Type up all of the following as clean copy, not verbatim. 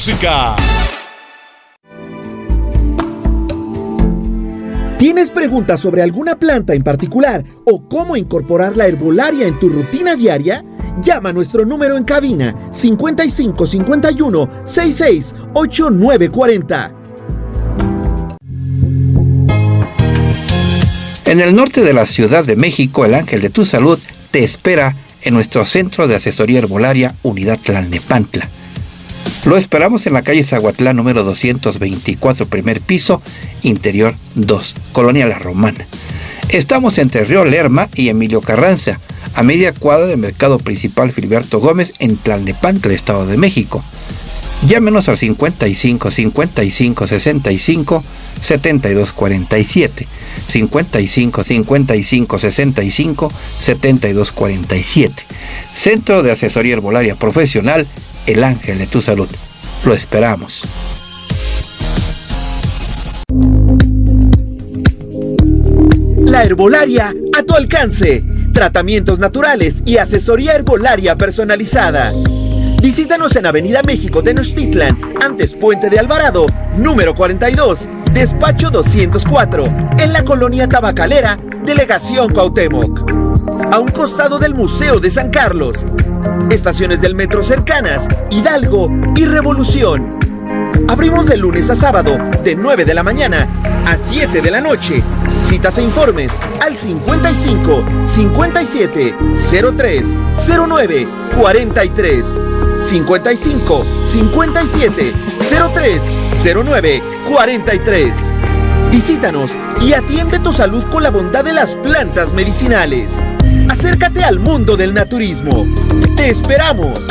música. ¿Tienes preguntas sobre alguna planta en particular o cómo incorporar la herbolaria en tu rutina diaria? Llama a nuestro número en cabina 55 51 66 8940. En el norte de la Ciudad de México, el Ángel de tu Salud te espera en nuestro Centro de Asesoría Herbolaria Unidad Tlalnepantla. Lo esperamos en la calle Zahuatlán número 224, primer piso, interior 2, Colonia La Romana. Estamos entre Río Lerma y Emilio Carranza, a media cuadra del Mercado Principal Filiberto Gómez en Tlalnepantla, Estado de México. Llámenos al 55 55 65 72 47, 55 55 65 72 47. Centro de Asesoría Herbolaria Profesional, El Ángel de tu Salud. Lo esperamos. La herbolaria a tu alcance. Tratamientos naturales y asesoría herbolaria personalizada. Visítanos en Avenida México Tenochtitlan, antes Puente de Alvarado, número 42, despacho 204, en la colonia Tabacalera, Delegación Cuauhtémoc. A un costado del Museo de San Carlos. Estaciones del metro cercanas, Hidalgo y Revolución. Abrimos de lunes a sábado, de 9 de la mañana a 7 de la noche. Citas e informes al 55 57 03 09 43. 55 57 03 09 43. Visítanos y atiende tu salud con la bondad de las plantas medicinales. Acércate al mundo del naturismo. ¡Te esperamos!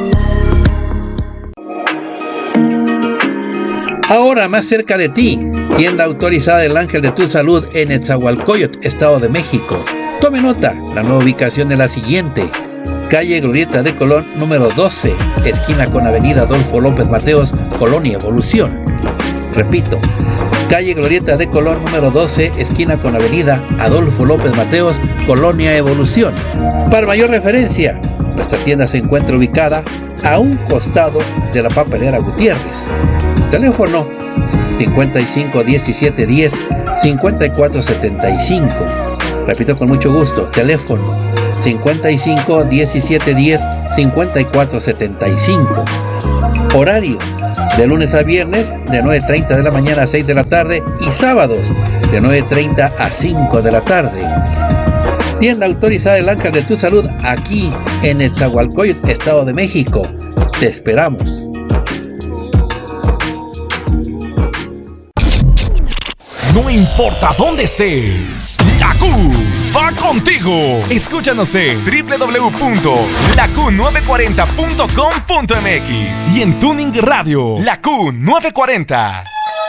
Ahora más cerca de ti, tienda autorizada del Ángel de tu Salud en Netzahualcóyotl, Estado de México. Tome nota, la nueva ubicación es la siguiente: calle Glorieta de Colón número 12, esquina con avenida Adolfo López Mateos, Colonia Evolución. Repito, calle Glorieta de Colón número 12, esquina con avenida Adolfo López Mateos, Colonia Evolución. Para mayor referencia, nuestra tienda se encuentra ubicada a un costado de la papelera Gutiérrez. Teléfono 55 17 10 54 75. Repito con mucho gusto, teléfono 55 17 10 54 75. Horario de lunes a viernes de 9:30 de la mañana a 6 de la tarde y sábados de 9:30 a 5 de la tarde. Tienda autorizada del Ángel de tu Salud aquí en Netzahualcóyotl, Estado de México. Te esperamos. No importa dónde estés, la Q va contigo. Escúchanos en www.laQ940.com.mx y en Tuning Radio, la Q940.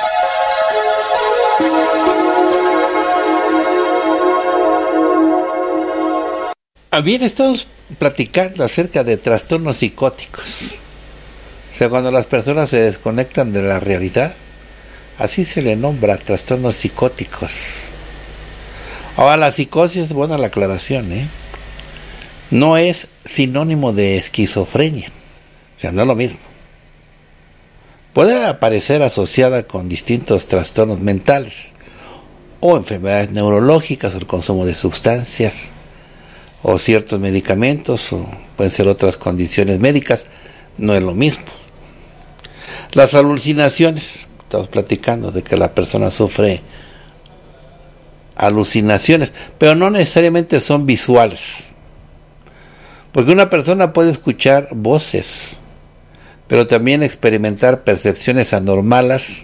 Bien, estamos platicando acerca de trastornos psicóticos. O sea, cuando las personas se desconectan de la realidad, así se le nombra, trastornos psicóticos. Ahora, la psicosis es buena la aclaración, no es sinónimo de esquizofrenia. O sea, no es lo mismo. Puede aparecer asociada con distintos trastornos mentales, o enfermedades neurológicas, o el consumo de sustancias, o ciertos medicamentos, o pueden ser otras condiciones médicas. No es lo mismo. Las alucinaciones. Estamos platicando de que la persona sufre alucinaciones, pero no necesariamente son visuales. Porque una persona puede escuchar voces, pero también experimentar percepciones anormales,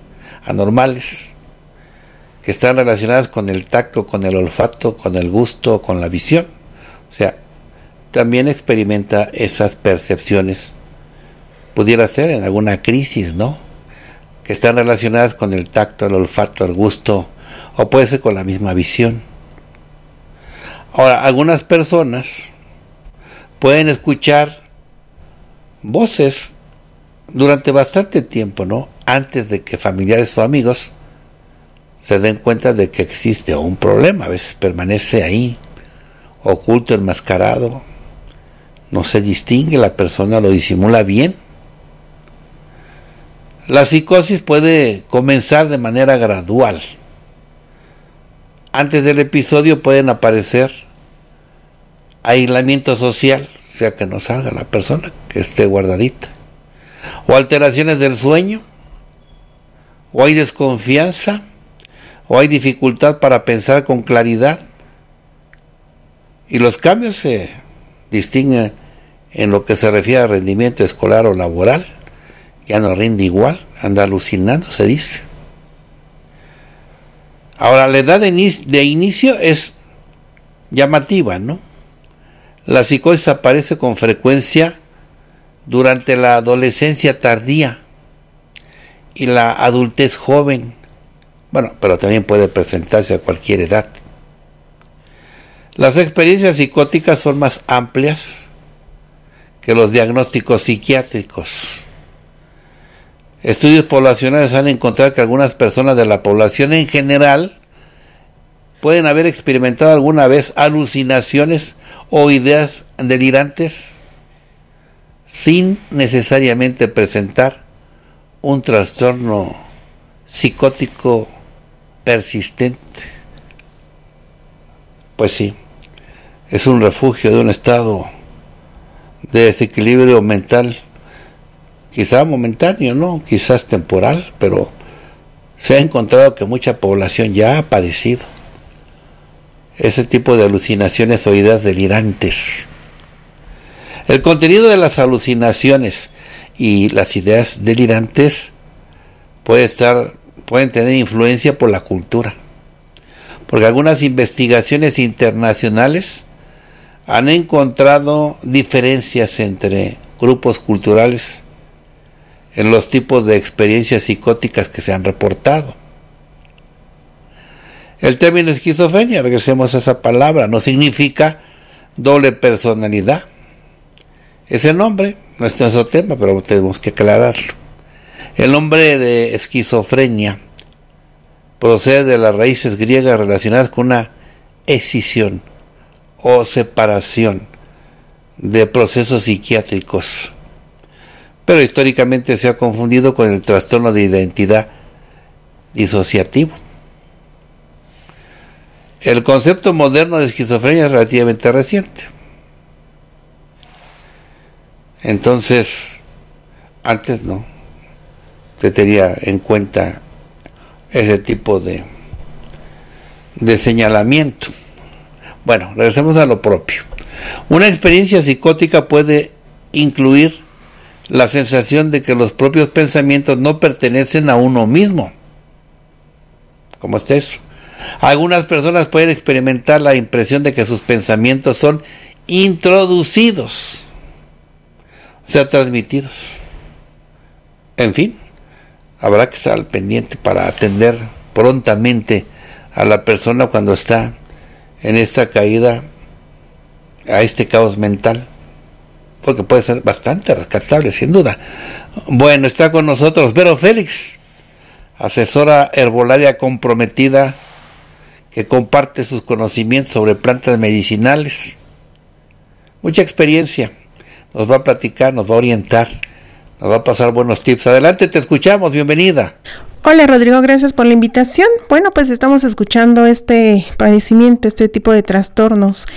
que están relacionadas con el tacto, con el olfato, con el gusto, con la visión. O sea, también experimenta esas percepciones. Pudiera ser en alguna crisis, ¿no?, que están relacionadas con el tacto, el olfato, el gusto, o puede ser con la misma visión. Ahora, algunas personas pueden escuchar voces durante bastante tiempo, ¿no?, antes de que familiares o amigos se den cuenta de que existe un problema. A veces permanece ahí, oculto, enmascarado, no se distingue, la persona lo disimula bien. La psicosis puede comenzar de manera gradual. Antes del episodio pueden aparecer aislamiento social, o sea, que no salga la persona, que esté guardadita, o alteraciones del sueño, o hay desconfianza, o hay dificultad para pensar con claridad. Y los cambios se distinguen en lo que se refiere a rendimiento escolar o laboral. Ya no rinde igual, anda alucinando, se dice. Ahora, la edad de inicio es llamativa, ¿no? La psicosis aparece con frecuencia durante la adolescencia tardía y la adultez joven. Bueno, pero también puede presentarse a cualquier edad. Las experiencias psicóticas son más amplias que los diagnósticos psiquiátricos. Estudios poblacionales han encontrado que algunas personas de la población en general pueden haber experimentado alguna vez alucinaciones o ideas delirantes sin necesariamente presentar un trastorno psicótico persistente. Pues sí, es un refugio de un estado de desequilibrio mental, quizá momentáneo, ¿no? Quizás temporal, pero se ha encontrado que mucha población ya ha padecido ese tipo de alucinaciones o ideas delirantes. El contenido de las alucinaciones y las ideas delirantes pueden tener influencia por la cultura, porque algunas investigaciones internacionales han encontrado diferencias entre grupos culturales en los tipos de experiencias psicóticas que se han reportado. El término esquizofrenia, regresemos a esa palabra, no significa doble personalidad. Ese nombre no es nuestro tema, pero tenemos que aclararlo. El nombre de esquizofrenia procede de las raíces griegas relacionadas con una escisión o separación de procesos psiquiátricos, pero históricamente se ha confundido con el trastorno de identidad disociativo. El concepto moderno de esquizofrenia es relativamente reciente. Entonces, antes no se tenía en cuenta ese tipo de señalamiento. Bueno, regresemos a lo propio. Una experiencia psicótica puede incluir la sensación de que los propios pensamientos no pertenecen a uno mismo. ¿Cómo está eso? Algunas personas pueden experimentar la impresión de que sus pensamientos son introducidos, o sea, transmitidos. En fin, habrá que estar al pendiente para atender prontamente a la persona cuando está en esta caída, a este caos mental, porque puede ser bastante rescatable, sin duda. Bueno, está con nosotros Vero Félix, asesora herbolaria comprometida, que comparte sus conocimientos sobre plantas medicinales. Mucha experiencia. Nos va a platicar, nos va a orientar, nos va a pasar buenos tips. Adelante, te escuchamos, bienvenida. Hola Rodrigo, gracias por la invitación. Bueno, pues estamos escuchando este padecimiento, este tipo de trastornos,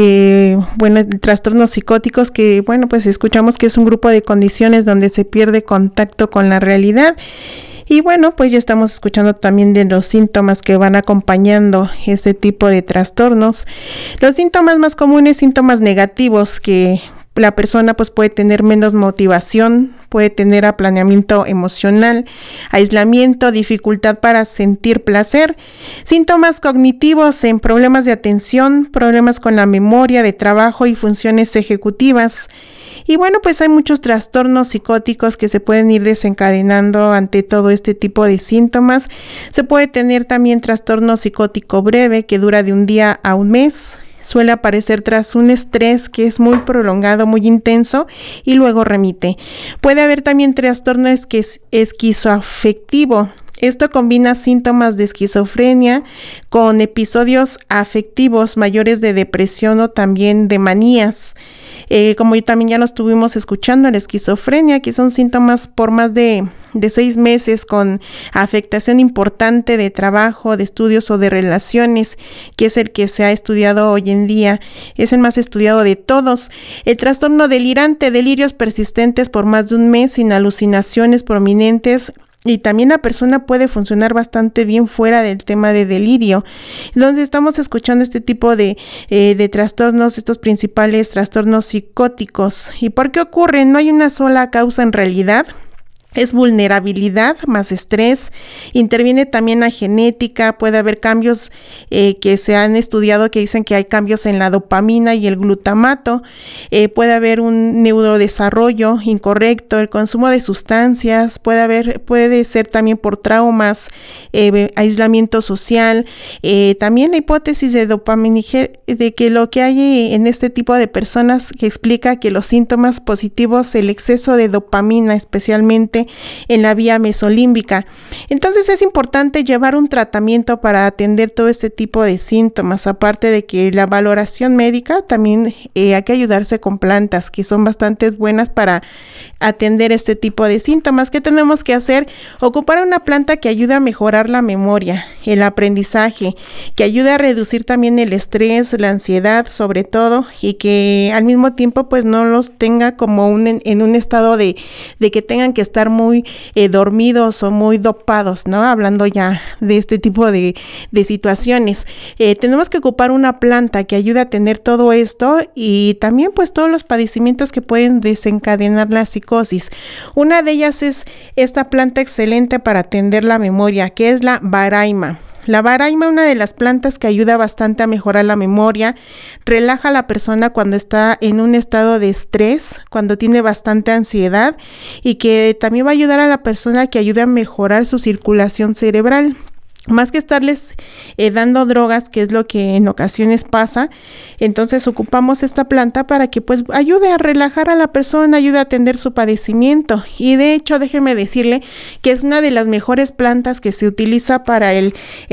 trastornos psicóticos que, pues escuchamos que es un grupo de condiciones donde se pierde contacto con la realidad. Y pues ya estamos escuchando también de los síntomas que van acompañando este tipo de trastornos. Los síntomas más comunes, síntomas negativos, que la persona pues puede tener menos motivación, puede tener aplaneamiento emocional, aislamiento, dificultad para sentir placer, síntomas cognitivos en problemas de atención, problemas con la memoria, de trabajo y funciones ejecutivas. Y pues hay muchos trastornos psicóticos que se pueden ir desencadenando ante todo este tipo de síntomas. Se puede tener también trastorno psicótico breve que dura de un día a un mes. Suele aparecer tras un estrés que es muy prolongado, muy intenso y luego remite. Puede haber también trastorno esquizoafectivo. Esto combina síntomas de esquizofrenia con episodios afectivos mayores de depresión o también de manías. Como también ya lo estuvimos escuchando, la esquizofrenia, que son síntomas por más de de 6 meses con afectación importante de trabajo, de estudios o de relaciones, que es el que se ha estudiado hoy en día, es el más estudiado de todos. El trastorno delirante, delirios persistentes por más de un mes sin alucinaciones prominentes. Y también la persona puede funcionar bastante bien fuera del tema de delirio. Entonces estamos escuchando este tipo de trastornos, estos principales trastornos psicóticos. ¿Y por qué ocurren? No hay una sola causa en realidad. Es vulnerabilidad más estrés, interviene también la genética, puede haber cambios que se han estudiado que dicen que hay cambios en la dopamina y el glutamato, puede haber un neurodesarrollo incorrecto, el consumo de sustancias, puede ser también por traumas, aislamiento social, también la hipótesis de de que lo que hay en este tipo de personas que explica que los síntomas positivos, el exceso de dopamina especialmente en la vía mesolímbica. Entonces es importante llevar un tratamiento para atender todo este tipo de síntomas, aparte de que la valoración médica también hay que ayudarse con plantas que son bastante buenas para atender este tipo de síntomas. ¿Qué tenemos que hacer? Ocupar una planta que ayude a mejorar la memoria, el aprendizaje, que ayude a reducir también el estrés, la ansiedad sobre todo, y que al mismo tiempo pues no los tenga como en un estado de que tengan que estar muy dormidos o muy dopados, ¿no? Hablando ya de este tipo de situaciones. Tenemos que ocupar una planta que ayude a tener todo esto y también pues todos los padecimientos que pueden desencadenar la psicosis. Una de ellas es esta planta excelente para atender la memoria, que es la Baraima. La Baraima, una de las plantas que ayuda bastante a mejorar la memoria, relaja a la persona cuando está en un estado de estrés, cuando tiene bastante ansiedad, y que también va a ayudar a la persona que ayude a mejorar su circulación cerebral. Más que estarles dando drogas, que es lo que en ocasiones pasa, entonces ocupamos esta planta para que pues ayude a relajar a la persona, ayude a atender su padecimiento. Y de hecho, déjeme decirle que es una de las mejores plantas que se utiliza para el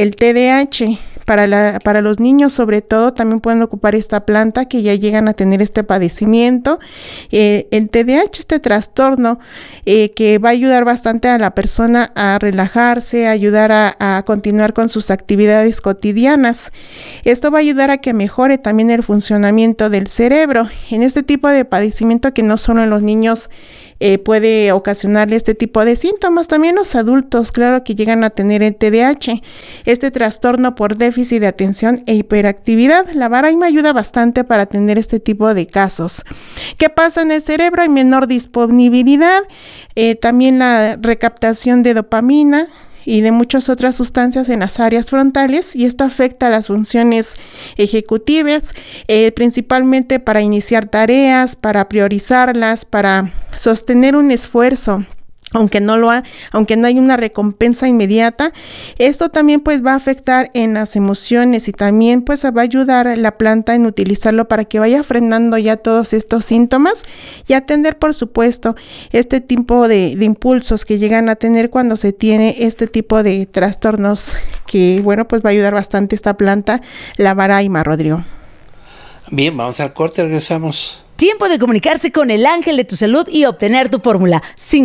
TDAH. Para los niños sobre todo también pueden ocupar esta planta que ya llegan a tener este padecimiento. El TDAH, este trastorno que va a ayudar bastante a la persona a relajarse, a ayudar a continuar con sus actividades cotidianas. Esto va a ayudar a que mejore también el funcionamiento del cerebro. En este tipo de padecimiento que no solo en los niños puede ocasionarle este tipo de síntomas, también los adultos, claro que llegan a tener el TDAH, este trastorno por déficit de atención e hiperactividad. La Baraima ayuda bastante para atender este tipo de casos. ¿Qué pasa en el cerebro? Hay menor disponibilidad, también la recaptación de dopamina y de muchas otras sustancias en las áreas frontales, y esto afecta a las funciones ejecutivas, principalmente para iniciar tareas, para priorizarlas, para sostener un esfuerzo. Aunque no hay una recompensa inmediata, esto también pues va a afectar en las emociones y también pues va a ayudar a la planta en utilizarlo para que vaya frenando ya todos estos síntomas y atender por supuesto este tipo de impulsos que llegan a tener cuando se tiene este tipo de trastornos, que bueno pues va a ayudar bastante esta planta, la Baraima, Rodrigo. Bien, vamos al corte, regresamos. Tiempo de comunicarse con el ángel de tu salud y obtener tu fórmula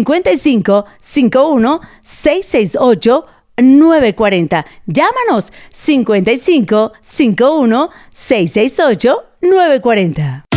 55 51 668 940. Llámanos 55 51 668 940.